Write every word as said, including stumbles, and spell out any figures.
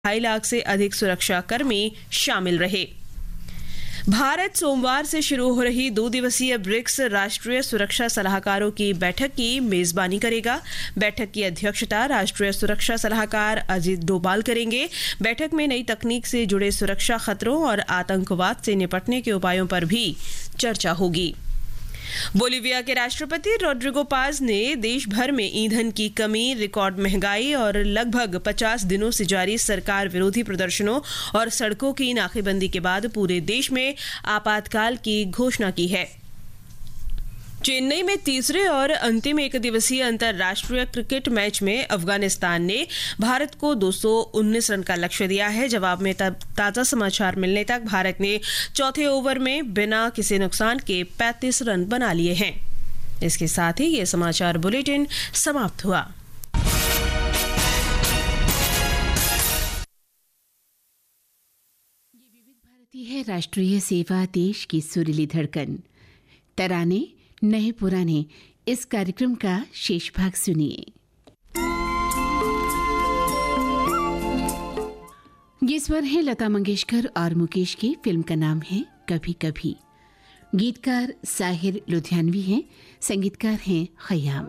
ढाई लाख से अधिक सुरक्षाकर्मी शामिल रहे। भारत सोमवार से शुरू हो रही दो दिवसीय ब्रिक्स राष्ट्रीय सुरक्षा सलाहकारों की बैठक की मेजबानी करेगा। बैठक की अध्यक्षता राष्ट्रीय सुरक्षा सलाहकार अजीत डोभाल करेंगे। बैठक में नई तकनीक से जुड़े सुरक्षा खतरों और आतंकवाद से निपटने के उपायों पर भी चर्चा होगी। बोलीविया के राष्ट्रपति रोड्रिगो पाज ने देश भर में ईंधन की कमी, रिकॉर्ड महंगाई और लगभग पचास दिनों से जारी सरकार विरोधी प्रदर्शनों और सड़कों की नाकेबंदी के बाद पूरे देश में आपातकाल की घोषणा की है। चेन्नई में तीसरे और अंतिम एक दिवसीय अंतर्राष्ट्रीय क्रिकेट मैच में अफगानिस्तान ने भारत को दो सौ उन्नीस रन का लक्ष्य दिया है। जवाब में ताजा समाचार मिलने तक भारत ने चौथे ओवर में बिना किसी नुकसान के पैंतीस रन बना लिए हैं। इसके साथ ही ये समाचार बुलेटिन समाप्त हुआ। ये विविध भारती है, राष्ट्रीय सेवा, देश की सुरीली धड़कन। तराने नए पुराने, इस कार्यक्रम का शेष भाग सुनिए। ये स्वर है लता मंगेशकर और मुकेश की। फिल्म का नाम है कभी कभी। गीतकार साहिर लुधियानवी हैं, संगीतकार हैं खयाम।